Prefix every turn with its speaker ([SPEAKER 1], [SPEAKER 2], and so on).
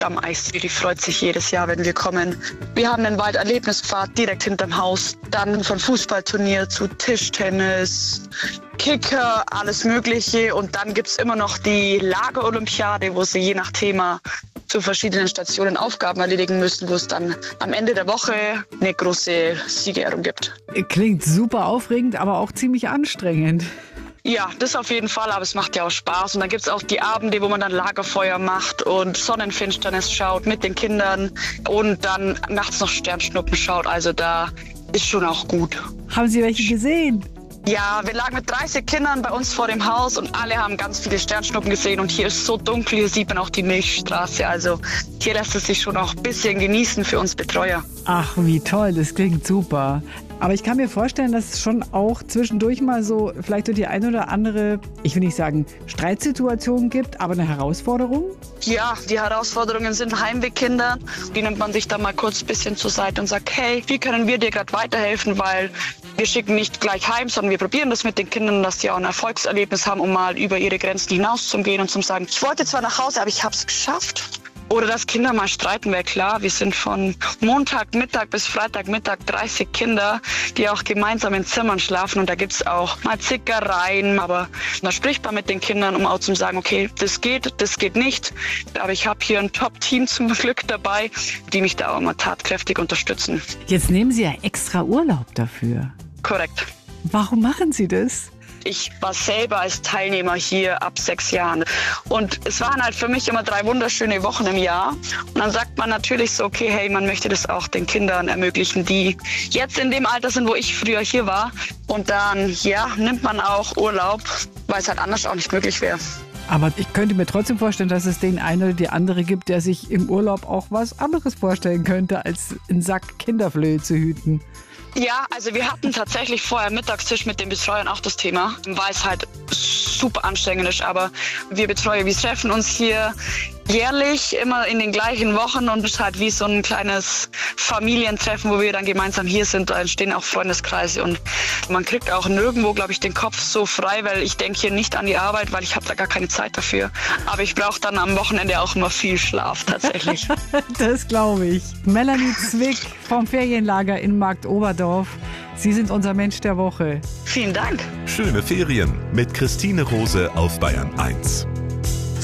[SPEAKER 1] am Eissee. Die freut sich jedes Jahr, wenn wir kommen. Wir haben einen Walderlebnispfad direkt hinterm Haus. Dann von Fußballturnier zu Tischtennis, Kicker, alles Mögliche. Und dann gibt's immer noch die Lagerolympiade, wo sie je nach Thema zu verschiedenen Stationen Aufgaben erledigen müssen, wo es dann am Ende der Woche eine große Siegerehrung gibt.
[SPEAKER 2] Klingt super aufregend, aber auch ziemlich anstrengend.
[SPEAKER 1] Ja, das auf jeden Fall, aber es macht ja auch Spaß. Und dann gibt's auch die Abende, wo man dann Lagerfeuer macht und Sonnenfinsternis schaut mit den Kindern und dann nachts noch Sternschnuppen schaut. Also da ist schon auch gut.
[SPEAKER 2] Haben Sie welche gesehen?
[SPEAKER 1] Ja, wir lagen mit 30 Kindern bei uns vor dem Haus und alle haben ganz viele Sternschnuppen gesehen. Und hier ist so dunkel, hier sieht man auch die Milchstraße. Also hier lässt es sich schon auch ein bisschen genießen für uns Betreuer.
[SPEAKER 2] Ach, wie toll, das klingt super. Aber ich kann mir vorstellen, dass es schon auch zwischendurch mal so vielleicht so die eine oder andere, ich will nicht sagen Streitsituation gibt, aber eine Herausforderung?
[SPEAKER 1] Ja, die Herausforderungen sind Heimwehkinder. Die nimmt man sich dann mal kurz ein bisschen zur Seite und sagt, hey, wie können wir dir gerade weiterhelfen, weil wir schicken nicht gleich heim, sondern wir probieren das mit den Kindern, dass die auch ein Erfolgserlebnis haben, um mal über ihre Grenzen hinauszugehen und zu sagen, ich wollte zwar nach Hause, aber ich habe es geschafft. Oder dass Kinder mal streiten, wäre klar. Wir sind von Montagmittag bis Freitagmittag 30 Kinder, die auch gemeinsam in Zimmern schlafen. Und da gibt's auch mal Zickereien. Aber da spricht man mit den Kindern, um auch zu sagen, okay, das geht nicht. Aber ich habe hier ein Top-Team zum Glück dabei, die mich da auch mal tatkräftig unterstützen.
[SPEAKER 2] Jetzt nehmen Sie ja extra Urlaub dafür.
[SPEAKER 1] Korrekt.
[SPEAKER 2] Warum machen Sie das?
[SPEAKER 1] Ich war selber als Teilnehmer hier ab 6 Jahren. Und es waren halt für mich immer 3 wunderschöne Wochen im Jahr. Und dann sagt man natürlich so, okay, hey, man möchte das auch den Kindern ermöglichen, die jetzt in dem Alter sind, wo ich früher hier war. Und dann, ja, nimmt man auch Urlaub, weil es halt anders auch nicht möglich wäre.
[SPEAKER 2] Aber ich könnte mir trotzdem vorstellen, dass es den einen oder die andere gibt, der sich im Urlaub auch was anderes vorstellen könnte, als einen Sack Kinderflöhe zu hüten.
[SPEAKER 1] Ja, also wir hatten tatsächlich vorher Mittagstisch mit den Betreuern auch das Thema, weil es halt super anstrengend ist. Aber wir Betreuer, wir treffen uns hier jährlich immer in den gleichen Wochen und es ist halt wie so ein kleines Familientreffen, wo wir dann gemeinsam hier sind. Da entstehen auch Freundeskreise und man kriegt auch nirgendwo, glaube ich, den Kopf so frei, weil ich denke hier nicht an die Arbeit, weil ich habe da gar keine Zeit dafür. Aber ich brauche dann am Wochenende auch immer viel Schlaf tatsächlich.
[SPEAKER 2] Das glaube ich. Melanie Zwick vom Ferienlager in Marktoberdorf. Sie sind unser Mensch der Woche.
[SPEAKER 1] Vielen Dank.
[SPEAKER 3] Schöne Ferien mit Christine Rose auf Bayern 1.